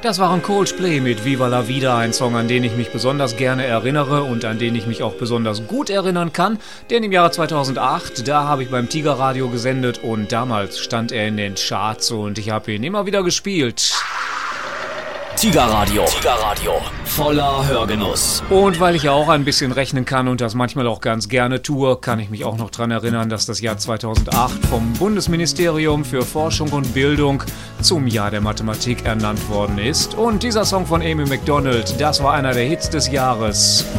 Das waren Coldplay mit Viva la Vida, ein Song, an den ich mich besonders gerne erinnere und an den ich mich auch besonders gut erinnern kann, denn im Jahre 2008, da habe ich beim Tigerradio gesendet und damals stand er in den Charts und ich habe ihn immer wieder gespielt. Tigerradio. Voller Hörgenuss. Und weil ich ja auch ein bisschen rechnen kann und das manchmal auch ganz gerne tue, kann ich mich auch noch daran erinnern, dass das Jahr 2008 vom Bundesministerium für Forschung und Bildung zum Jahr der Mathematik ernannt worden ist. Und dieser Song von Amy Macdonald, das war einer der Hits des Jahres.